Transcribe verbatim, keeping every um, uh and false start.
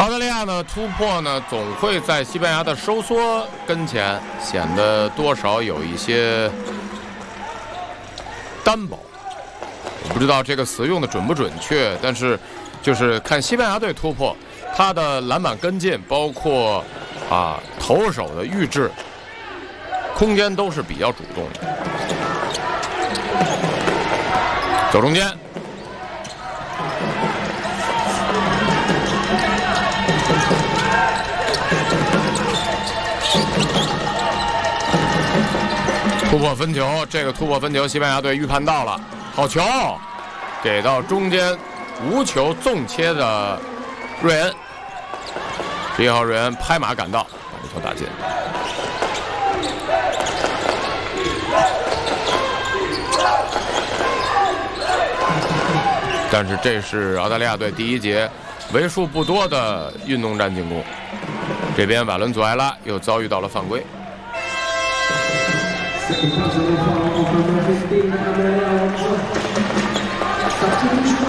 澳大利亚呢突破呢，总会在西班牙的收缩跟前显得多少有一些单薄。我不知道这个词用的准不准确，但是就是看西班牙队突破，他的篮板跟进，包括啊投手的预制，空间都是比较主动的。走中间。 突破分球，这个突破分球，西班牙队预判到了，好球，给到中间无球纵切的瑞恩，十一号瑞恩拍马赶到，把这球打进。但是这是澳大利亚队第一节为数不多的运动战进攻，这边瓦伦祖埃拉又遭遇到了犯规。 Second personal foul for number fifteen, Gabriel Jones.